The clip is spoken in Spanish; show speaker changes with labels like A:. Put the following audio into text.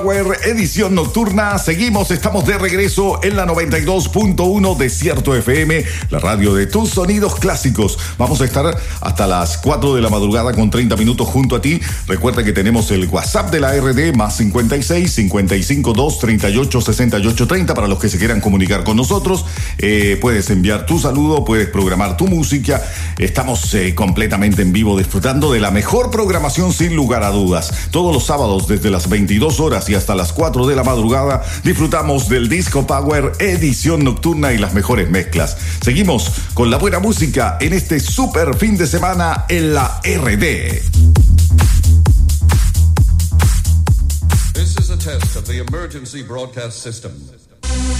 A: Edición nocturna, estamos de regreso en la 92.1 Desierto FM, la radio de tus sonidos clásicos. Vamos a estar hasta las 4 de la madrugada con 30 minutos junto a ti. Recuerda que tenemos el WhatsApp de la RD más 56 55 2 38 68 30 para los que se quieran comunicar con nosotros. Puedes enviar tu saludo, puedes programar tu música. Estamos completamente en vivo disfrutando de la mejor programación sin lugar a dudas. Todos los sábados desde las 22 horas y hasta las 4 de la madrugada disfrutamos del Disco Power edición nocturna y las mejores mezclas. Seguimos con la buena música en este super fin de semana en la RD.
B: This is a test of the emergency broadcast system.